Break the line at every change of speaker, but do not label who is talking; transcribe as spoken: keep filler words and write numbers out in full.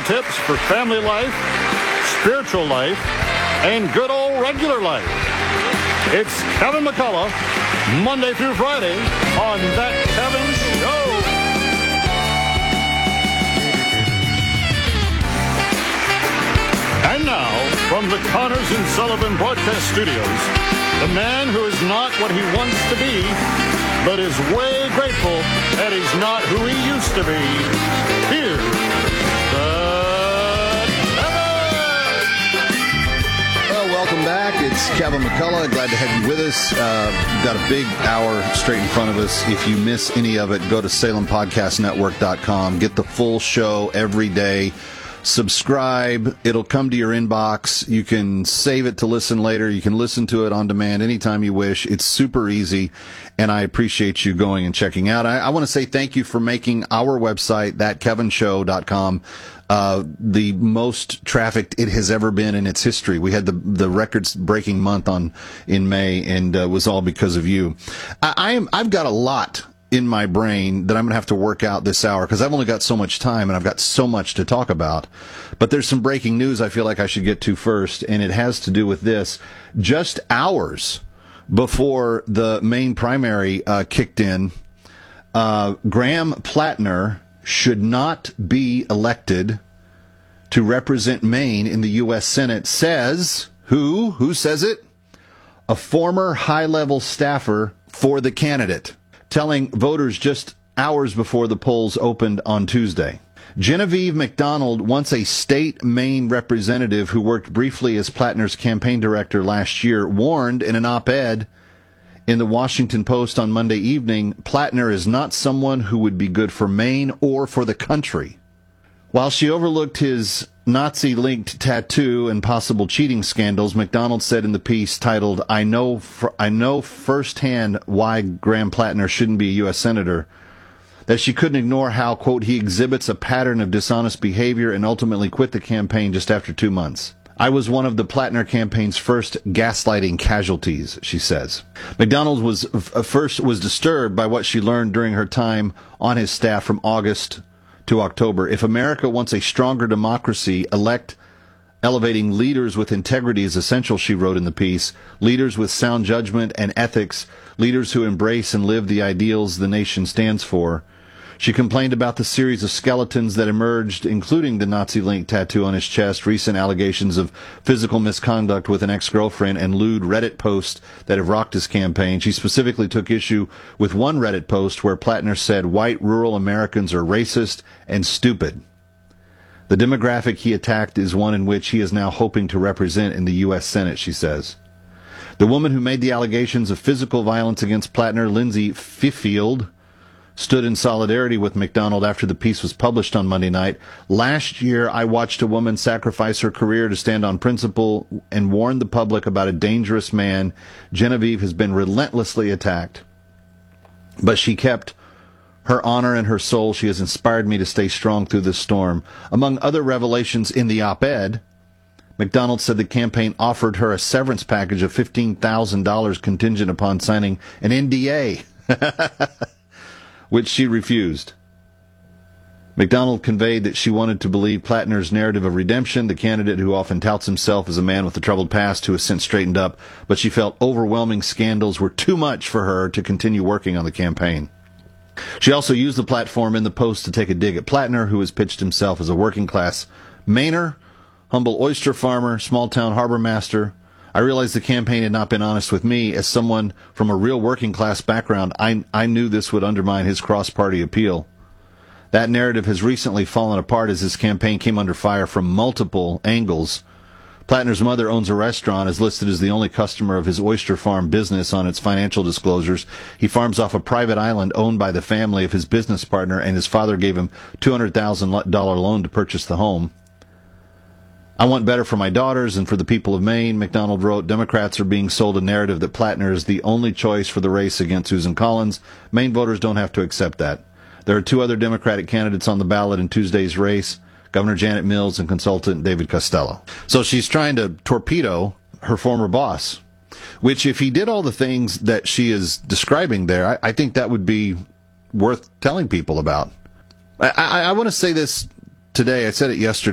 tips for family life, spiritual life, and good old regular life. It's Kevin McCullough, Monday through Friday on That Kevin Show. And now, from the Connors and Sullivan Broadcast Studios, the man who is not what he wants to be, but is way grateful that he's not who he used to be. Here's the Kevin!
Well, welcome back. It's Kevin McCullough. Glad to have you with us. Uh, we've got a big hour straight in front of us. If you miss any of it, go to Salem Podcast Network dot com. Get the full show every day. Subscribe. It'll come to your inbox. You can save it to listen later. You can listen to it on demand anytime you wish. It's super easy, and I appreciate you going and checking out. I, I want to say thank you for making our website, that kevin show dot com, uh, the most trafficked it has ever been in its history. We had the the records-breaking month on in May, and uh, was all because of you. I, I am. I've got a lot in my brain that I'm going to have to work out this hour because I've only got so much time and I've got so much to talk about. But there's some breaking news I feel like I should get to first, and it has to do with this. Just hours before the main primary uh, kicked in, uh, Graham Plattner should not be elected to represent Maine in the U S Senate, says, who? Who says it? A former high-level staffer for the candidate, telling voters just hours before the polls opened on Tuesday. Genevieve McDonald, once a state Maine representative who worked briefly as Plattner's campaign director last year, warned in an op-ed in the Washington Post on Monday evening, Plattner is not someone who would be good for Maine or for the country. While she overlooked his Nazi-linked tattoo and possible cheating scandals, McDonald said in the piece titled, I know for, I know firsthand why Graham Plattner shouldn't be a U S Senator, that she couldn't ignore how, quote, he exhibits a pattern of dishonest behavior and ultimately quit the campaign just after two months. I was one of the Plattner campaign's first gaslighting casualties, she says. McDonald was uh, first was disturbed by what she learned during her time on his staff from August to October. If America wants a stronger democracy, elect elevating leaders with integrity is essential, she wrote in the piece. Leaders with sound judgment and ethics, leaders who embrace and live the ideals the nation stands for. She complained about the series of skeletons that emerged, including the Nazi-linked tattoo on his chest, recent allegations of physical misconduct with an ex-girlfriend, and lewd Reddit posts that have rocked his campaign. She specifically took issue with one Reddit post where Plattner said white rural Americans are racist and stupid. The demographic he attacked is one in which he is now hoping to represent in the U S Senate, she says. The woman who made the allegations of physical violence against Plattner, Lindsay Fifield, stood in solidarity with McDonald after the piece was published on Monday night. Last year, I watched a woman sacrifice her career to stand on principle and warn the public about a dangerous man. Genevieve has been relentlessly attacked, but she kept her honor and her soul. She has inspired me to stay strong through this storm. Among other revelations in the op-ed, McDonald said the campaign offered her a severance package of fifteen thousand dollars contingent upon signing an N D A. Which she refused. McDonald conveyed that she wanted to believe Plattner's narrative of redemption, the candidate who often touts himself as a man with a troubled past who has since straightened up, but she felt overwhelming scandals were too much for her to continue working on the campaign. She also used the platform in the Post to take a dig at Plattner, who has pitched himself as a working-class Mainer, humble oyster farmer, small-town harbor master. I realized the campaign had not been honest with me. As someone from a real working-class background, I, I knew this would undermine his cross-party appeal. That narrative has recently fallen apart as his campaign came under fire from multiple angles. Plattner's mother owns a restaurant, is listed as the only customer of his oyster farm business on its financial disclosures. He farms off a private island owned by the family of his business partner, and his father gave him a two hundred thousand dollars loan to purchase the home. I want better for my daughters and for the people of Maine, McDonald wrote. Democrats are being sold a narrative that Plattner is the only choice for the race against Susan Collins. Maine voters don't have to accept that. There are two other Democratic candidates on the ballot in Tuesday's race, Governor Janet Mills and consultant David Costello. So she's trying to torpedo her former boss, which if he did all the things that she is describing there, I, I think that would be worth telling people about. I, I, I want to say this today. I said it yesterday.